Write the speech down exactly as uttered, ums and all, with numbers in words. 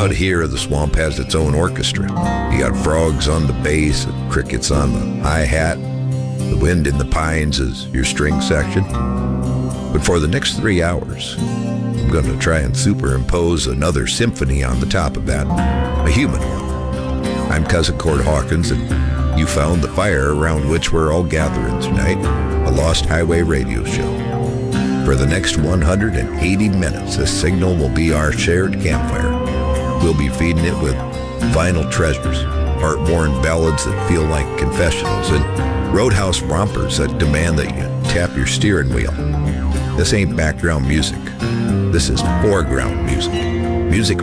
Out here, the swamp has its own orchestra. You got frogs on the bass, and crickets on the hi-hat. The wind in the pines is your string section. But for the next three hours, I'm going to try and superimpose another symphony on the top of that, a human one. I'm Cousin Cord Hawkins, and you found the fire around which we're all gathering tonight, a Lost Highway radio show. For the next one hundred eighty minutes, this signal will be our shared campfire. We'll be feeding it with vinyl treasures, heart-worn ballads that feel like confessionals, and roadhouse rompers that demand that you tap your steering wheel. This ain't background music. This is foreground music. Music